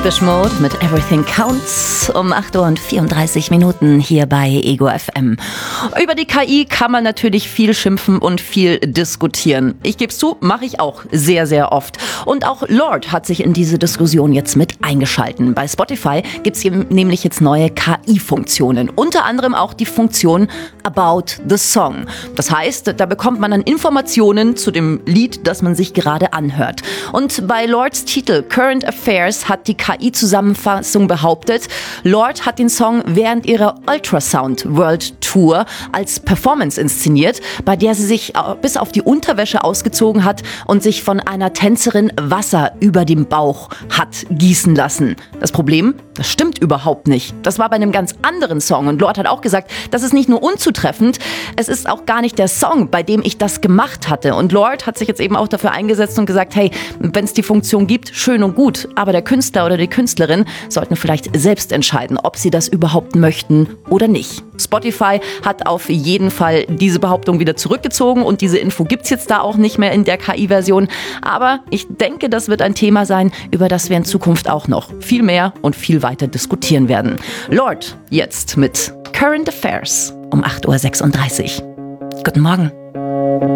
Depeche Mode mit Everything Counts um 8:34 hier bei Ego FM. Über die KI kann man natürlich viel schimpfen und viel diskutieren. Ich gebe es zu, mache ich auch sehr, sehr oft. Und auch Lorde hat sich in diese Diskussion jetzt mit eingeschalten. Bei Spotify gibt es nämlich jetzt neue KI-Funktionen. Unter anderem auch die Funktion About the Song. Das heißt, da bekommt man dann Informationen zu dem Lied, das man sich gerade anhört. Und bei Lords Titel Current Affairs hat die KI-Zusammenfassung behauptet, Lorde hat den Song während ihrer Ultrasound World Tour als Performance inszeniert, bei der sie sich bis auf die Unterwäsche ausgezogen hat und sich von einer Tänzerin Wasser über dem Bauch hat gießen lassen. Das Problem? Das stimmt überhaupt nicht. Das war bei einem ganz anderen Song und Lorde hat auch gesagt, das ist nicht nur unzutreffend, es ist auch gar nicht der Song, bei dem ich das gemacht hatte. Und Lorde hat sich jetzt eben auch dafür eingesetzt und gesagt, hey, wenn es die Funktion gibt, schön und gut, aber der Künstler oder die Künstlerin sollten vielleicht selbst entscheiden, ob sie das überhaupt möchten oder nicht. Spotify hat auf jeden Fall diese Behauptung wieder zurückgezogen und diese Info gibt's jetzt da auch nicht mehr in der KI-Version. Aber ich denke, das wird ein Thema sein, über das wir in Zukunft auch noch viel mehr und viel weiter diskutieren werden. Lorde jetzt mit Current Affairs um 8:36 Guten Morgen.